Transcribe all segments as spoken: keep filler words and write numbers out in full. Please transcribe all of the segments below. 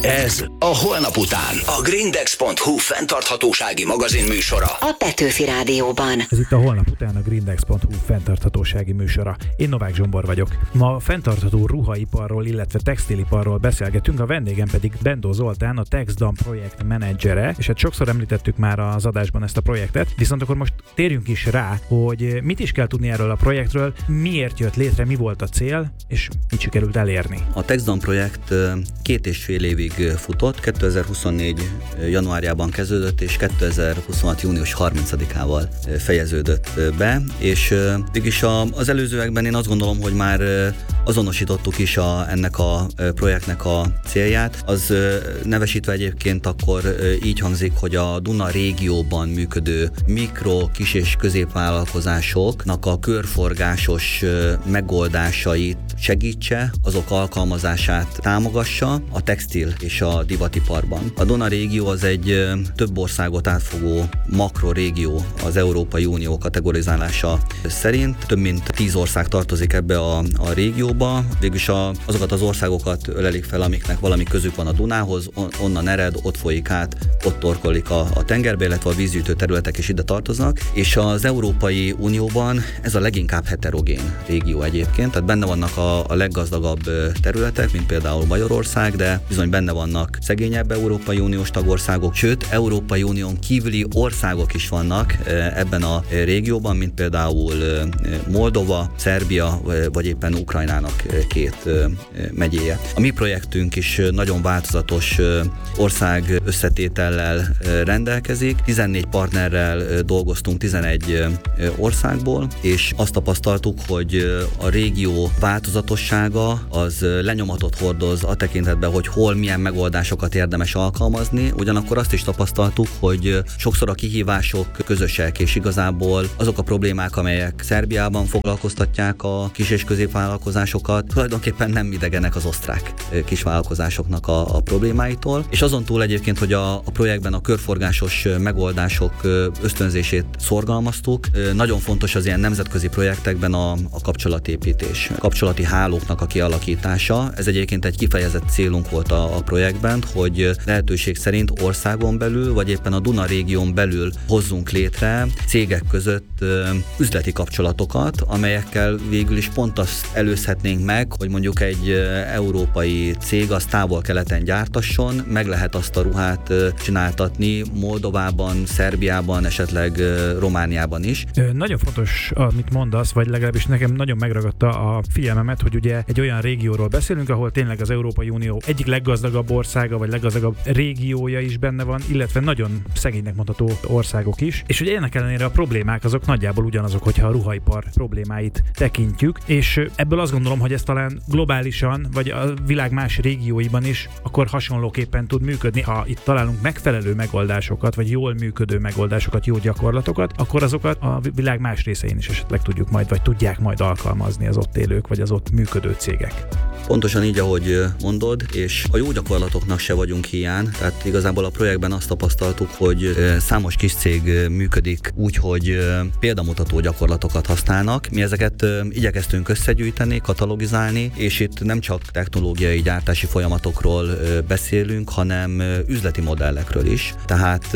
Ez a Holnap után. A Grindex pont hu fenntarthatósági magazin műsora. A Petőfi Rádióban. Ez itt a Holnap után a Grindex pont hu fenntarthatósági műsora. Én Novák Zsombor vagyok. Ma a fenntartható ruhaiparról, illetve textiliparról beszélgetünk, a vendégem pedig Bendó Zoltán, a TexDAM projekt menedzsere, és hát sokszor említettük már az adásban ezt a projektet, viszont akkor most térjünk is rá, hogy mit is kell tudni erről a projektről, miért jött létre, mi volt a cél, és mit sikerült elérni. A TexDAM projekt két és fél évig futott, kétezer-huszonnégy januárjában kezdődött, és kétezer-huszonhat június harmincadikával fejeződött be, és mégis az előzőekben én azt gondolom, hogy már azonosítottuk is a, ennek a projektnek a célját. Az nevesítve egyébként akkor így hangzik, hogy a Duna régióban működő mikro, kis és középvállalkozásoknak a körforgásos megoldásait segítse, azok alkalmazását támogassa a textil és a divatiparban. A Duna régió az egy több országot átfogó makrorégió az Európai Unió kategorizálása szerint. Több mint tíz ország tartozik ebbe a, a régióba. Végülis a, azokat az országokat ölelik fel, amiknek valami közük van a Dunához, on, onnan ered, ott folyik át, ott torkolik a, a tengerbe, illetve a vízgyűjtő területek is ide tartoznak. És az Európai Unióban ez a leginkább heterogén régió egyébként, tehát benne vannak a, a leggazdagabb területek, mint például Magyarország, de bizony benne vannak szegényebb Európai Uniós tagországok, sőt, Európai Unión kívüli országok is vannak ebben a régióban, mint például Moldova, Szerbia, vagy éppen Ukrajnának két megyéje. A mi projektünk is nagyon változatos ország összetétellel rendelkezik. tizennégy partnerrel dolgoztunk tizenegy országból, és azt tapasztaltuk, hogy a régió változatossága az lenyomatot hordoz a tekintetben, hogy hol milyen megoldásokat érdemes alkalmazni, ugyanakkor azt is tapasztaltuk, hogy sokszor a kihívások közösek, és igazából azok a problémák, amelyek Szerbiában foglalkoztatják a kis- és középvállalkozásokat, tulajdonképpen nem idegenek az osztrák kisvállalkozásoknak a, a problémáitól, és azon túl egyébként, hogy a, a projektben a körforgásos megoldások ösztönzését szorgalmaztuk, nagyon fontos az ilyen nemzetközi projektekben a, a kapcsolatépítés, a kapcsolati hálóknak a kialakítása. Ez egyébként egy kifejezett célunk volt a, a projektben, hogy lehetőség szerint országon belül, vagy éppen a Duna régión belül hozzunk létre cégek között üzleti kapcsolatokat, amelyekkel végül is pont azt előzhetnénk meg, hogy mondjuk egy európai cég az távol-keleten gyártasson, meg lehet azt a ruhát csináltatni Moldovában, Szerbiában, esetleg Romániában is. Nagyon fontos, amit mondasz, vagy legalábbis nekem nagyon megragadta a figyelmemet, hogy ugye egy olyan régióról beszélünk, ahol tényleg az Európai Unió egyik leggazdagabb országa, vagy leggazdagabb régiója is benne van, illetve nagyon szegénynek mondható országok is. És ugye ennek ellenére a problémák azok nagyjából ugyanazok, hogyha a ruhaipar problémáit tekintjük, és ebből azt gondolom, hogy ez talán globálisan, vagy a világ más régióiban is akkor hasonlóképpen tud működni. Ha itt találunk megfelelő megoldásokat, vagy jól működő megoldásokat, jó gyakorlatokat, akkor azokat a világ más részein is esetleg tudjuk majd, vagy tudják majd alkalmazni az ott élők, vagy az ott működő cégek. Pontosan így, ahogy mondod, és a jó gyakorlatoknak se vagyunk hiány, tehát igazából a projektben azt tapasztaltuk, hogy számos kis cég működik úgy, hogy példamutató gyakorlatokat használnak. Mi ezeket igyekeztünk összegyűjteni, katalogizálni, és itt nem csak technológiai gyártási folyamatokról beszélünk, hanem üzleti modellekről is. Tehát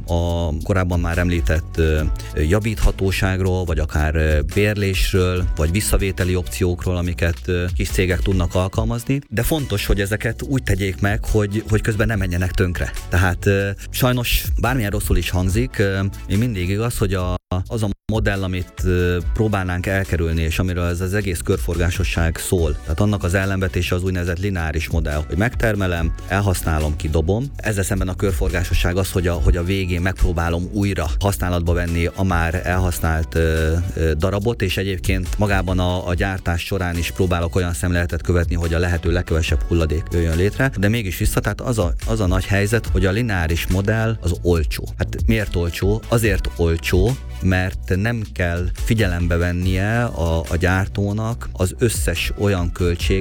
a korábban már említett javíthatóságról, vagy akár bérlésről, vagy visszavételi opciókról, amiket kis cégek tudnak alkalmazni, de fontos, hogy ezeket úgy tegyék meg, hogy, hogy közben nem menjenek tönkre. Tehát sajnos bármilyen rosszul is hangzik, még mindig igaz, hogy a, az a modell, amit próbálnánk elkerülni, és amiről ez az egész körforgásosság szól. Tehát annak az ellenvetése az úgynevezett lineáris modell, hogy megtermelem, elhasználom, kidobom. Ezzel szemben a körforgásosság az, hogy a, hogy a végén megpróbálom újra használatba venni a már elhasznált ö, ö, darabot, és egyébként magában a, a gyártás során is próbálok olyan szemléletet követni, hogy a lehető legkevesebb hulladék jöjjön létre, de mégis vissza, tehát az a, az a nagy helyzet, hogy a lineáris modell az olcsó. Hát miért olcsó? Azért olcsó, mert nem kell figyelembe vennie a, a gyártónak az összes olyan költséget,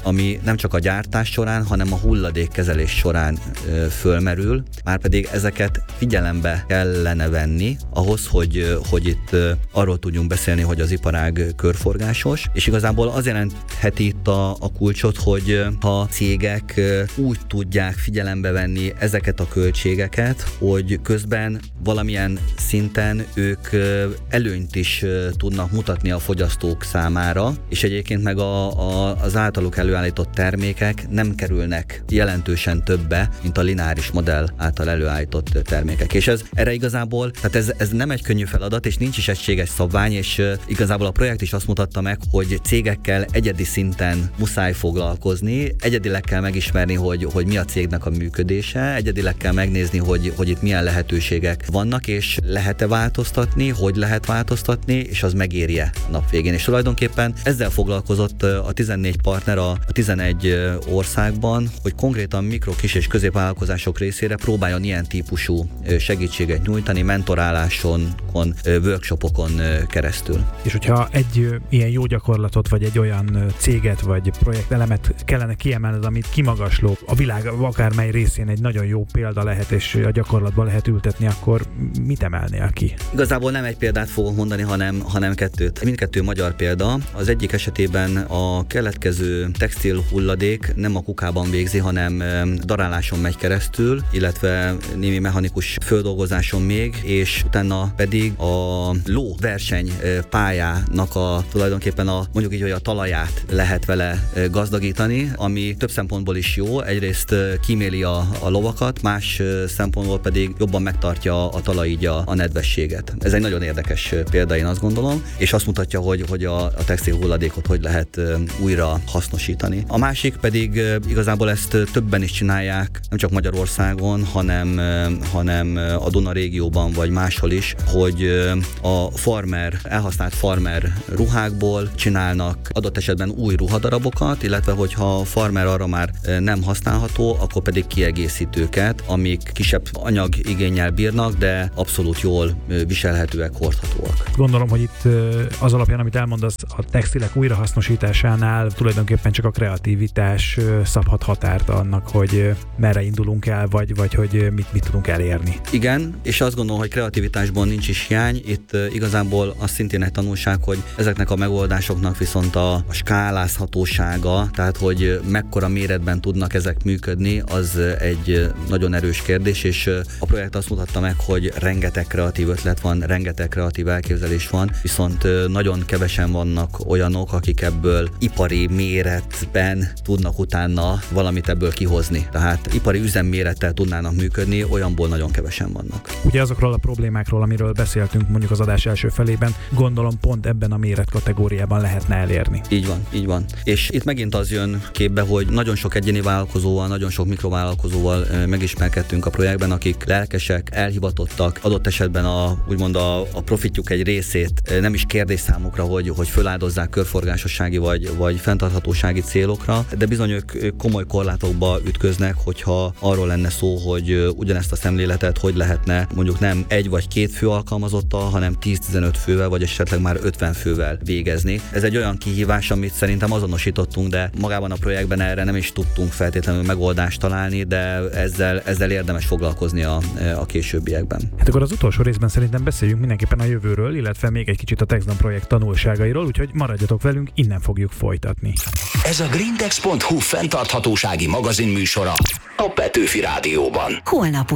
ami nem csak a gyártás során, hanem a hulladékkezelés során ö, fölmerül, márpedig ezeket figyelembe kellene venni ahhoz, hogy, hogy itt ö, arról tudjunk beszélni, hogy az iparág körforgásos, és igazából az jelentheti itt a, a kulcsot, hogy ha cégek ö, úgy tudják figyelembe venni ezeket a költségeket, hogy közben valamilyen szinten ők ö, előnyt is ö, tudnak mutatni a fogyasztók számára, és egyébként meg a, a, az általuk előállított termékek nem kerülnek jelentősen többe, mint a lineáris modell által előállított termékek. És ez erre igazából, tehát ez, ez nem egy könnyű feladat, és nincs is egységes szabvány, és uh, igazából a projekt is azt mutatta meg, hogy cégekkel egyedi szinten muszáj foglalkozni, egyedileg kell megismerni, hogy, hogy mi a cégnek a működése, egyedileg kell megnézni, hogy, hogy itt milyen lehetőségek vannak, és lehet-e változtatni, hogy lehet változtatni, és az megérje a nap végén. És tulajdonképpen ezzel foglalkozott a tizennégy partner a tizenegy országban, hogy konkrétan mikro, kis és középvállalkozások részére próbáljon ilyen típusú segítséget nyújtani, mentoráláson, workshopokon keresztül. És hogyha egy ilyen jó gyakorlatot, vagy egy olyan céget, vagy projektelemet kellene kiemelned, amit kimagasló, a világ akármely részén egy nagyon jó példa lehet, és a gyakorlatban lehet ültetni, akkor mit emelnél ki? Igazából nem egy példát fogok mondani, hanem, hanem kettőt. Mindkettő magyar példa. Az egyik esetében a keletkező textil hulladék nem a kukában végzi, hanem daráláson megy keresztül, illetve némi mechanikus földolgozáson még, és utána pedig a ló verseny pályának a tulajdonképpen a mondjuk így, hogy a talaját lehet vele gazdagítani, ami több szempontból is jó. Egyrészt kíméli a, a lovakat, más szempontból pedig jobban megtartja a talaj így a, a nedvességet. Ez egy nagyon érdekes példa, én azt gondolom, és azt mutatja, hogy, hogy a, a textil hulladékot hogy lehet újra hasznosítani. A másik pedig igazából ezt többen is csinálják, nem csak Magyarországon, hanem, hanem a Duna régióban, vagy máshol is, hogy a farmer, elhasznált farmer ruhákból csinálnak adott esetben új ruhadarabokat, illetve hogyha a farmer arra már nem használható, akkor pedig kiegészítőket, amik kisebb anyagigénnyel bírnak, de abszolút jól viselhetőek, hordhatóak. Gondolom, hogy itt az alapján, amit elmondasz, a textilek újrahasznosításánál tulajdonképpen csak a kreativitás szabhat határt annak, hogy merre indulunk el, vagy, vagy hogy mit, mit tudunk elérni. Igen, és azt gondolom, hogy kreativitásban nincs is hiány. Itt igazából az szintén egy tanulság, hogy ezeknek a megoldásoknak viszont a, a skálázhatósága, tehát hogy mekkora méretben tudnak ezek működni, az egy nagyon erős kérdés, és a projekt azt mutatta meg, hogy rengeteg kreatív ötlet van, rengeteg kreatív elképzelés van, viszont nagyon kevesen vannak olyanok, akik ebből ipari méretben tudnak utána valamit ebből kihozni. Tehát ipari üzemmérettel tudnának működni, olyanból nagyon kevesen vannak. Ugye azokról a problémákról, amiről beszéltünk mondjuk az adás első felében, gondolom pont ebben a méretkategóriában lehetne elérni. Így van, így van. És itt megint az jön képbe, hogy nagyon sok egyéni vállalkozóval, nagyon sok mikrovállalkozóval megismerkedtünk a projektben, akik lelkesek, elhivatottak, adott esetben a, úgymond a, a profitjuk egy részét nem is kérdés számukra, hogy, hogy föláldozzák körforgásossági vagy, vagy fenntarthatósági célokra, de bizony ők komoly korlátokba ütköznek, hogyha arról lenne szó, hogy ugyanezt a szemléletet hogy lehetne mondjuk nem egy vagy két fő alkalmazottal, hanem tíz-tizenöt fővel, vagy esetleg már ötven fővel végezni. Ez egy olyan kihívás, amit szerintem azonosítottunk, de magában a projektben erre nem is tudtunk feltétlenül megoldást találni, de ezzel, ezzel érdemes foglalkozni a, a későbbiekben. Hát akkor az utolsó részben szerintem beszéljünk mindenképpen a jövőről, illetve még egy kicsit a Texdan projekt tanulságairól, úgyhogy maradjatok velünk, innen fogjuk folytatni. Ez a grindex pont hu fenntarthatósági magazin műsora a Petőfi Rádióban. Holnap